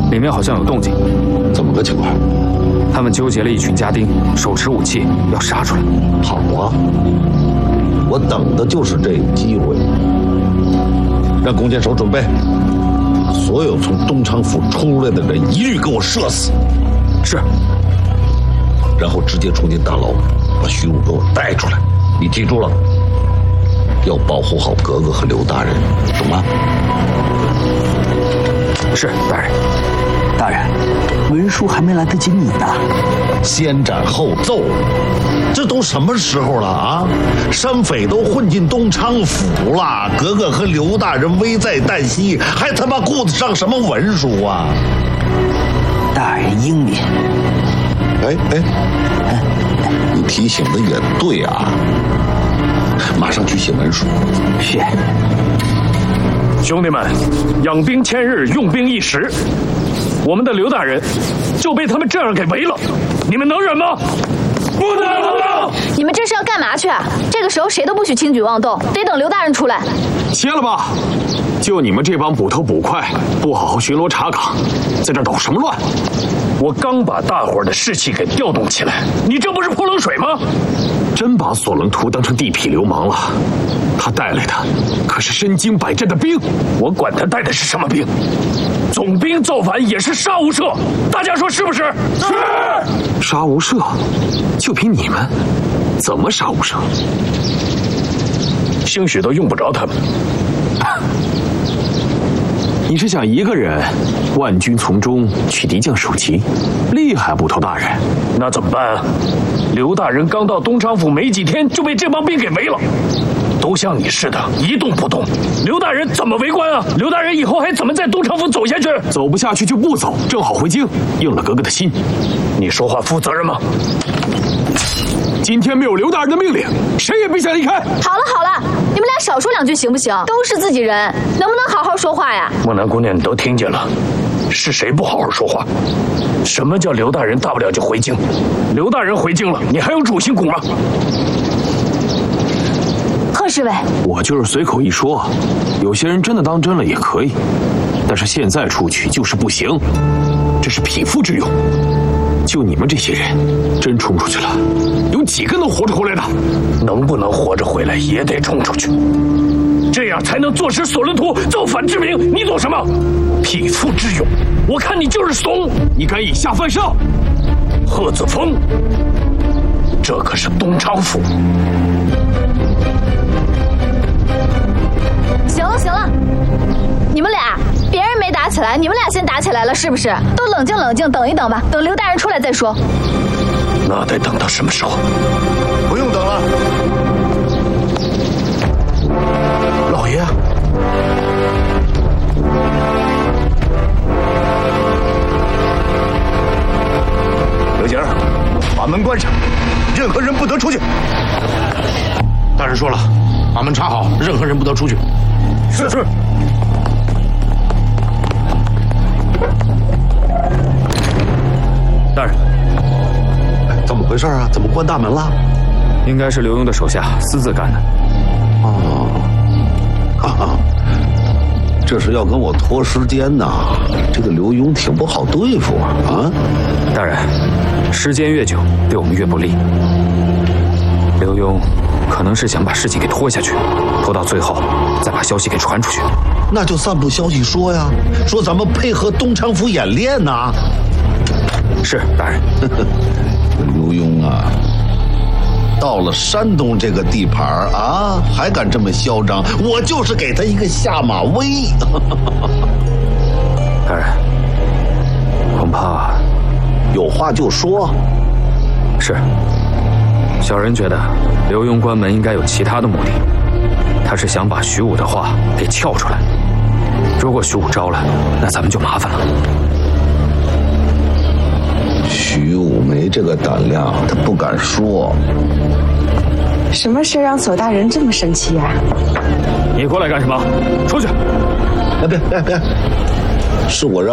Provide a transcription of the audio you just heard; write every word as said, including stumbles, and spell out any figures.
里面好像有动静。 怎么个情况？ 他们纠结了一群家丁，手持武器要杀出来。 好啊，我等的就是这个机会。让弓箭手准备，把所有从东昌府出来的人一律给我射死。 是。 然后直接冲进大牢，把徐武给我带出来。你记住了，要保护好格格和刘大人，懂吗？ 是，大人。 大人，文书还没来得及拟呢， 先斩后奏，这都什么时候了啊？山匪都混进东昌府了，格格和刘大人危在旦夕，还他妈顾得上什么文书啊？ 大人英明。 哎哎哎，你提醒的也对啊，马上去写文书。 是。 兄弟们，养兵千日，用兵一时。我们的刘大人就被他们这样给围了，你们能忍吗？不能，不能！ 你们这是要干嘛去啊？这个时候谁都不许轻举妄动，得等刘大人出来。 歇了吧！就你们这帮捕头捕快，不好好巡逻查岗，在这捣什么乱？我刚把大伙儿的士气给调动起来，你这不是泼冷水吗？真把索伦图当成地痞流氓了？他带来的可是身经百战的兵，我管他带的是什么兵。总兵造反也是杀无赦，大家说是不是？是。杀无赦，就凭你们，怎么杀无赦？兴许都用不着他们。你是想一个人万军从中取敌将首级？厉害，捕头大人。那怎么办啊？刘大人刚到东昌府没几天就被这帮兵给围了，都像你似的一动不动。刘大人怎么为官啊？刘大人以后还怎么在东昌府走下去？走不下去就不走，正好回京，应了格格的心。你说话负责任吗？今天没有刘大人的命令，谁也别想离开。 好了好了，你们俩少说两句行不行？都是自己人，能不能好好说话呀？ 莫南姑娘，你都听见了，是谁不好好说话？什么叫刘大人大不了就回京？刘大人回京了，你还有主心骨吗？ 贺侍卫， 我就是随口一说，有些人真的当真了也可以，但是现在出去就是不行，这是匹夫之勇。就你们这些人，真冲出去了，有几个能活着回来的？能不能活着回来也得冲出去，这样才能坐实索伦图造反之名。你懂什么？匹夫之勇，我看你就是怂！你敢以下犯上！贺子峰，这可是东昌府。 行了行了，你们俩，别人没打起来，你们俩先打起来了，是不是？都冷静冷静，等一等吧，等刘大人出来再说。 那得等到什么时候？ 不用等了， 老爷。 刘景儿，把门关上，任何人不得出去。 大人说了，把门插好，任何人不得出去。 是是。大人， 怎么回事啊？怎么关大门了？ 应该是刘墉的手下私自干的。 哦，哈哈，这是要跟我拖时间呐！这个刘墉挺不好对付啊！啊， 大人，时间越久，对我们越不利。刘墉可能是想把事情给拖下去，拖到最后再把消息给传出去。 那就散布消息说呀，说咱们配合东昌府演练呐。 是，大人。 刘墉啊，到了山东这个地盘啊，还敢这么嚣张，我就是给他一个下马威。 大人，恐怕有话就说。 是，小人觉得刘墉关门应该有其他的目的，他是想把徐武的话给撬出来。如果徐武招了，那咱们就麻烦了。 徐武没这个胆量，他不敢说。 什么事让左大人这么生气呀、啊？ 你过来干什么？出去！ 哎，别别别，是我让。